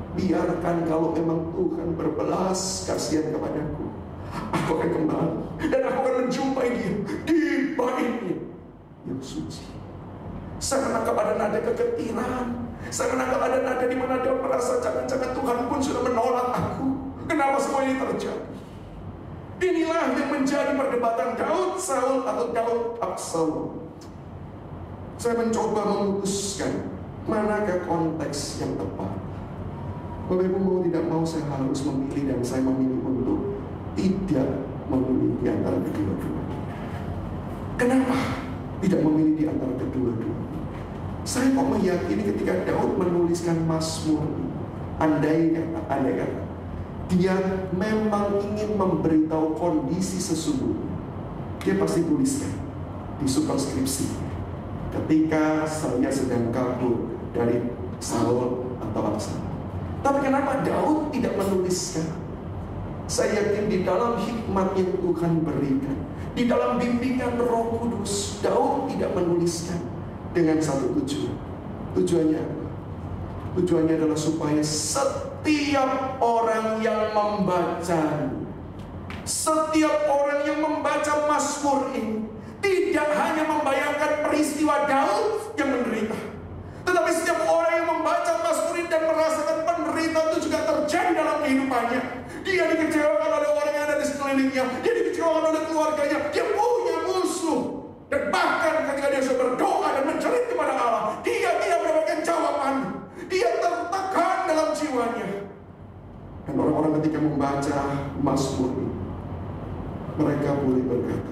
biarkan kalau memang Tuhan berbelas kasihan kepadaku, aku akan kembali dan aku akan menjumpai dia di baitnya yang suci. Saya menangkap ada nada kegetiran. Saya menangkap ada nada di mana dia merasa jangan-jangan Tuhan pun sudah menolak aku. Kenapa semua ini terjadi? Inilah yang menjadi perdebatan Daud Saul atau Daud Absalom. Saya mencoba memutuskan manakah konteks yang tepat. Bapak Ibu mau tidak mau saya harus memilih, dan saya memilih untuk tidak memilih di antara kedua-dua. Kenapa tidak memilih di antara kedua-dua? Saya kok meyakini ketika Daud menuliskan Mazmur, andai kata dia memang ingin memberitahu kondisi sesungguhnya, dia pasti tuliskan di superskripsi, ketika saya sedang kabur dari Saul atau Absalom. Tapi kenapa Daud tidak menuliskan? Saya yakin di dalam hikmat yang Tuhan berikan, di dalam bimbingan Roh Kudus, Daud tidak menuliskan dengan satu tujuan. Tujuannya apa? Tujuannya adalah supaya setiap orang yang membaca, setiap orang yang membaca Mazmur ini tidak hanya membayangkan peristiwa Daud yang menderita, tetapi setiap orang yang membaca Mazmur ini dan merasakan penderitaan itu juga terjadi dalam kehidupannya. Dia dikecewakan oleh orang yang ada di sekelilingnya, dia dikecewakan oleh keluarganya, dia punya musuh. Dan bahkan ketika dia sudah berdoa dan menjerit kepada Allah, dia tidak mendapatkan jawaban. Dia tertekan dalam jiwanya. Dan orang-orang ketika membaca Mazmur ini, mereka boleh berkata,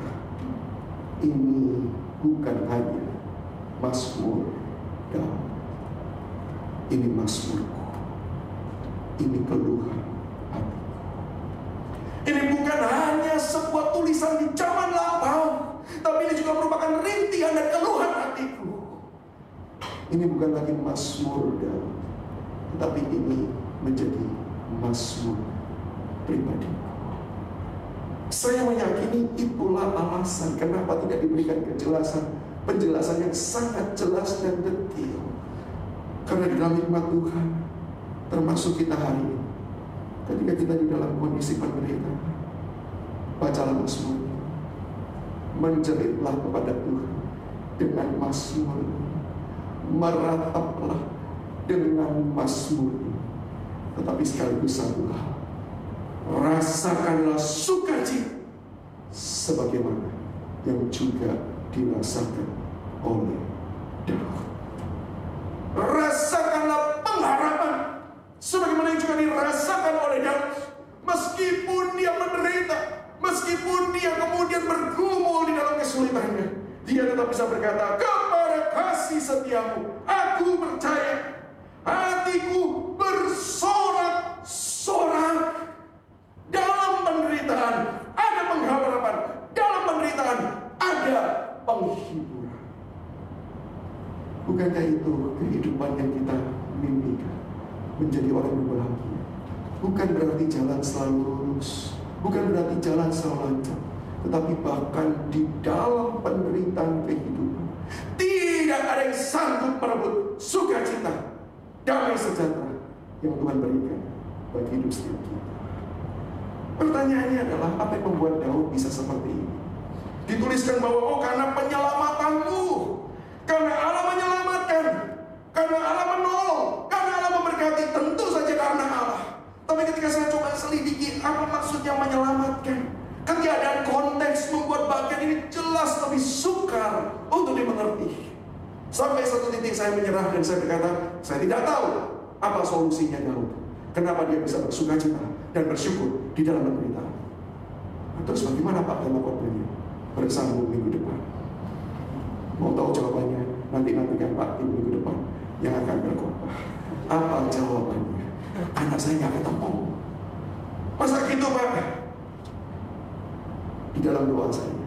ini bukan hanya Mazmur Daud, ini Mazmurku, ini keluhan hati. Ini bukan hanya sebuah tulisan di zaman lampau, tapi ini juga merupakan rintihan dan keluhan hatiku. Ini bukan lagi Mazmur Daud, tetapi ini menjadi Mazmur pribadi. Saya meyakini itulah alasan kenapa tidak diberikan penjelasan yang sangat jelas dan detail. Karena di dalam hikmat Tuhan, termasuk kita hari ini, ketika kita di dalam kondisi penderitaan, bacalah Mazmur, menjeritlah kepada Tuhan dengan Mazmur, merataplah dengan Mazmur, tetapi sekaligus satu hal, rasakanlah sukacita sebagaimana yang juga dirasakan oleh Daud. Rasakanlah pengharapan sebagaimana yang juga dirasakan oleh Daud. Meskipun dia menderita, meskipun dia kemudian bergumul di dalam kesulitannya, dia tetap bisa berkata, kepada kasih setiamu aku percaya, hatiku bersorak-sorak. Dalam penderitaan ada pengharapan, dalam penderitaan ada penghiburan. Bukankah itu kehidupan yang kita mimpikan, menjadi orang yang berbahagia? Bukan berarti jalan selalu lurus, bukan berarti jalan selalu lancar, tetapi bahkan di dalam penderitaan kehidupan tidak ada yang sanggup merebut sukacita, damai sejahtera yang Tuhan berikan bagi hidup setiap kita. Pertanyaannya adalah, apa yang membuat Daud bisa seperti ini? Dituliskan bahwa karena penyelamatanmu, karena Allah menyelamatkan, karena Allah menolong, karena Allah memberkati. Tentu saja karena Allah. Tapi ketika saya coba selidiki apa maksudnya menyelamatkan, ketiadaan konteks membuat bagian ini jelas lebih sukar untuk dimengerti. Sampai satu titik saya menyerah dan saya berkata, saya tidak tahu apa solusinya Daud. Kenapa dia bisa bersukacita dan bersyukur di dalam penderitaan? Terus bagaimana Pak tema khotbahnya? Bersambung minggu depan. Mau tahu jawabannya? Nantikan Pak di minggu depan yang akan berkhotbah. Apa jawabannya? Anak saya nggak ketemu. Masa gitu Pak? Di dalam doa saya,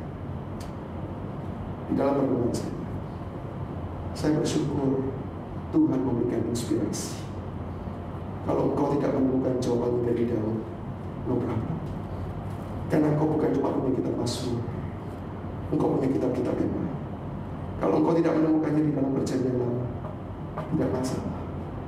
di dalam renungan saya bersyukur Tuhan memberikan inspirasi. Kalau engkau tidak menemukan jawaban dari Daud, no problem. Karena engkau bukan cuma punya kitab Mazmur, engkau punya kitab-kitab yang lain. Kalau engkau tidak menemukannya di dalam perjanjian lama, tidak masalah.